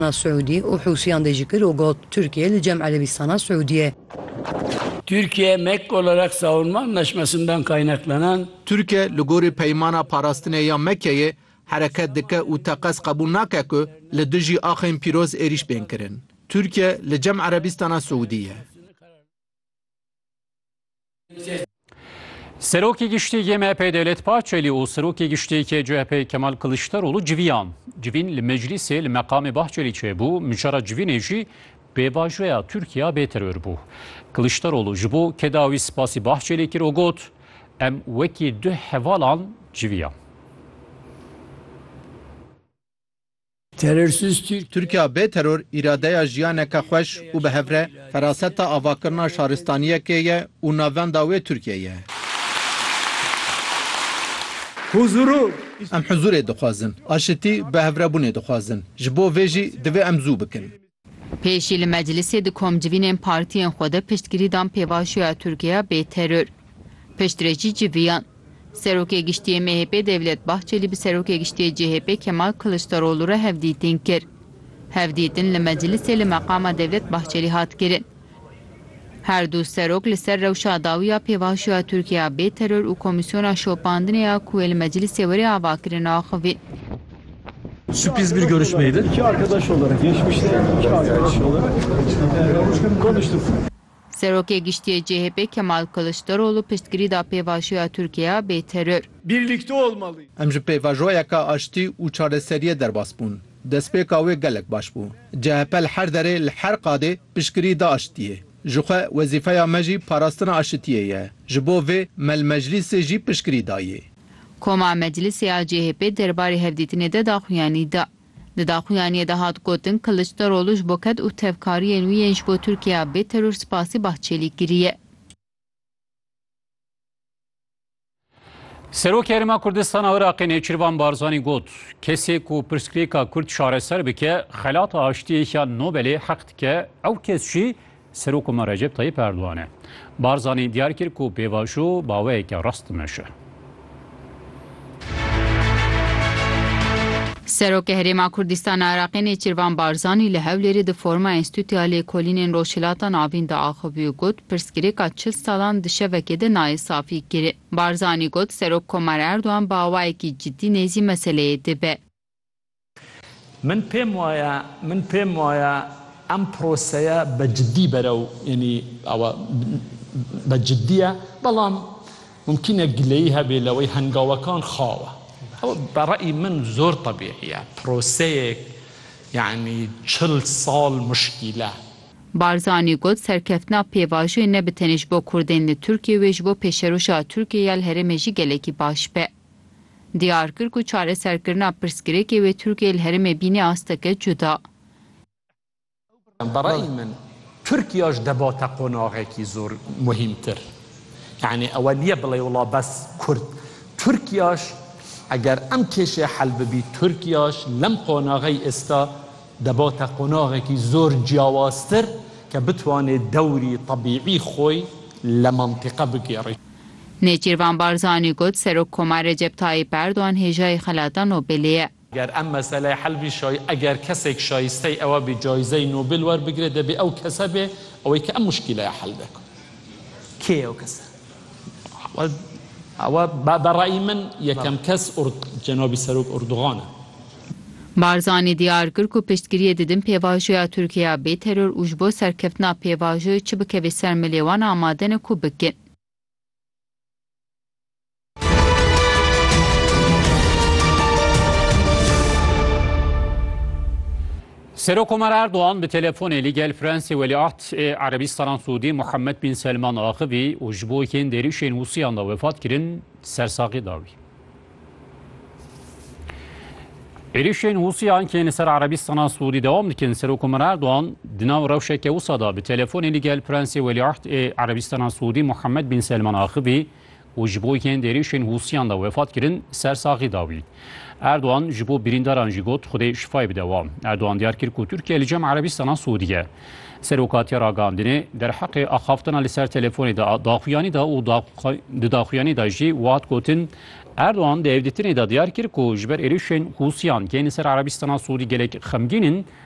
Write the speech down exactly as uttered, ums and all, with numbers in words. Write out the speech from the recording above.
Suudi û Hûsiyan de jî kir û got Türkiye li Cem Elebistana Suudiye. Türkiye Mekke olarak savunma anlaşmasından kaynaklanan Türkiye li gorî peymana parastinê ya Mekke'ye hereket dike û teqes qebûl nake ku li dijî axên pîroz êriş bên kirin. Türkiye li Cem Elebistana Suudiye. Serokê Giştî M H P Devlet Bahçeli û Serokê Giştî C H P Kemal Kılıçdaroğlu civiyan. Civîn li meclisê li meqamê Bahçeli çêbû, mijara civînê jî bêvajoya Türkiye bêterör bû. Kılıçdaroğlu ji bo kedawî spasî Bahçeli kir û got em wekî du hevalan civiyan. terörsüz Türk Türkiye bêterör îradeya jiyaneke xweş û bihevre feraseta avakirina şaristaniyekê ye û navenda wê Tirkiyeyê. huzuru Em huzurê dixwazin, aşitî bihevrebûnê dixwazin. Ji bo vê jî divê em zû bikin. Pêşî li meclisê di komcivînên partiyên xwe de piştgirî dan pêvajoya Tirkiye bêterör. Piştrekî civiyan. Serokê Giştî M H P Devlet Bahçeli bi Serokê Giştî C H P Kemal Kılıçdaroğlu re hevdîtîn kir. Hevdîtin li meclisê li meqama Devlet Bahçeli hat kirin. Her du serok li ser rewşa dawiya pêvajoya Tirkiye bêterör û komisyona şopandinê ya ku li meclisê werî avakirin axivî. Sürpriz bir görüşmeydi. İki arkadaş olarak, geçmişte iki arkadaş olarak konuştuk. Serokê Giştî C H P Kemal Kılıçdaroğlu piştgirî da pêvajoya Tirkiye bêterör. birlikte olmalıyız. Em ji pêvajoyeka aştî û çareseriyê derbas bûn. Destpêka wê gelek baş bû. C H P li her derê li her qadê piştgirî da aştiyê. Ji xwe wezîfeya me jî parastina aşitiyê ye. Ji bo vê me li meclisê jî piştgirî dayê. Koma meclisê ya C H P derbarê hevdîtinê de daxuyanî da. Di daxuyaniyê de hat gotin Kılıçdaroğlu ji bo ket û tevkariyên wî yên ji bo Tirkiye bêterör spasî Bahçelî kiriye. Serokê Herêma Kurdistana Iraqê Nêçîrvan Barzanî got kesê ku pirsgirêka Kurd şareser bike xelata aştiyêka Nobelê heq dike ew kes jî Serokoma Recep Tayyip Erdoğan e. Barzanî diyar kir ku pêvajo baweyeke rast dimeşe. Serokê Herêma Kurdistana Iraqê Nêçîrvan Barzanî li Hewlêrê di forma Enstitûya Lêkolînên Rojhilata Navîn de axivî got pirsgirêka çil salan di şevekê de nayê safî kiri. Barzanî got Serok Komar Erdoğan bawayekî ciddî nêzî meseleyê dibe. Min pêm waya, min pêm waya em proseya be ciddî berew, yani awa be ciddiye, belam mumkîn e gileyî hebe li wê hengawekan xawa. برأيي من زور طبيعية بروسيك يعني çil sal مشكلة. Barzanî got serkeftina pêvajoyê ne bi tenê ji bo Kurdên li Tirkiye wê ji bo pêşerûşa Tirkiye li herêmê jî gelekî baş be. Diyar kir ku çareserkirina pirsgirêkê wê Tirkiye li herêmê bînê asteke cuda. برأيي من Tirkiye ji debata qonaxekî zor muhîmtir. Yani ew niye bڵێ wala bes Kurd. Tirkiye اگر ام کشه حل ببی ترکیهش لم قناغی استا دبات قناغی که زور جیاواستر که بتوانه دوری طبیعی خوی لمنطقه بگیره. Nêçîrvan Barzanî got Serok Komar Recep Tayyip Erdoğan hêjayê xelata Nobelê. اگر ام مسئله حل بی شای اگر کسی شایسته او به جایزه نوبل ور بگیره دبی او کسبه او که ام مشکله حل بکن. کی او کسب؟ و برای من یکم کس جنابی سروک اردوغانه. Barzanî diyar kir ku piştgiriyê didin pêvajoya Tirkiye bêterör û ji bo serkeftina pêvajoyê çi bikeve ser milêwan amade ne ku bikin. Serok Komar Erdoğan bi telefonê li gel Fransê Weliaht ê Erebistana Suudî Muhammed bin Selman axivî û ji bo yekên derîşên Hûsiyan da wefat kirin sersaxî dawî. Êrişên Hûsiyan kê li ser Erebistana Suudî dewam dikin. Serok Komar Erdoğan di nav rewşeke wisa da bi telefonê li gel Fransê Weliaht ê Erebistana Suudî Muhammed bin Selman axivî û ji bo yekên derîşên Hûsiyan da wefat kirin sersaxî dawî. Erdoğan ji bo birîndaran jî got Xwedê şifayê bide wan. Erdoğan diyar kir ku Tirkiye li Cem Erebistana Suudiye serokatiya ragandinê derheqê axaftina li ser telefonê de daxuyanî da û di daxuyanî da jî wat gotin Erdoğan di evdîtinê de diyar kir ku ji ber êrişên Hûsiyan kê li ser Erebistana Suudî gelek xemgînin